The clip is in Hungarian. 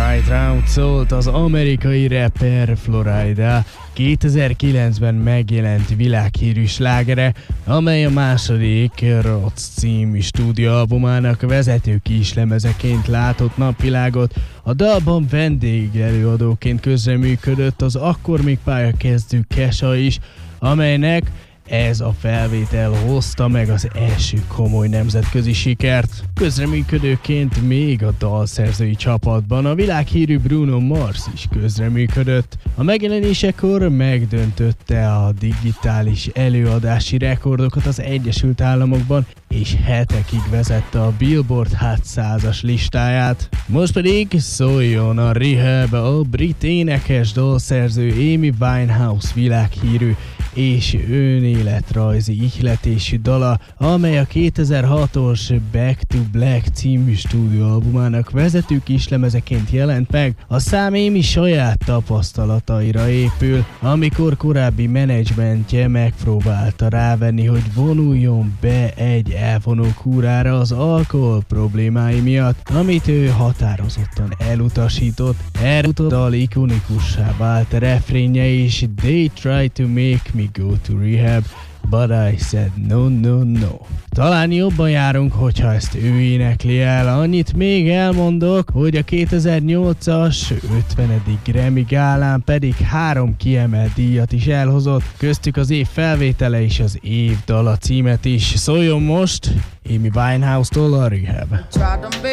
Right Round szólt az amerikai rapper Florida 2009-ben megjelent világhírű slágere, amely a második Roc című stúdióalbumának vezető kislemezeként látott napvilágot. A dalban vendégelőadóként közreműködött az akkor még pályakezdő Kesha is, amelynek ez a felvétel hozta meg az első komoly nemzetközi sikert. Közreműködőként még a dalszerzői csapatban a világhírű Bruno Mars is közreműködött. A megjelenésekor megdöntötte a digitális előadási rekordokat az Egyesült Államokban, és hetekig vezette a Billboard Hot 100-as listáját. Most pedig szóljon a Rehab, a brit énekes dalszerző Amy Winehouse világhírű és önéletrajzi ihletésű dala, amely a 2006-os Back to Black című stúdióalbumának vezető kislemezeként jelent meg. A szám Amy saját tapasztalataira épül, amikor korábbi menedzsmentje megpróbálta rávenni, hogy vonuljon be egy elvonó kúrára az alkohol problémái miatt, amit ő határozottan elutasított. Erre a dal ikonikussá vált refrénje is: They try to make me go to rehab, but I said no, no, no. Talán jobban járunk, hogyha ezt ő énekli el. Annyit még elmondok, hogy a 2008-as 50. Grammy gálán pedig 3 kiemelt díjat is elhozott, köztük az év felvétele és az év dala címet is. Szóljon most Amy Winehouse-tól a Rehab.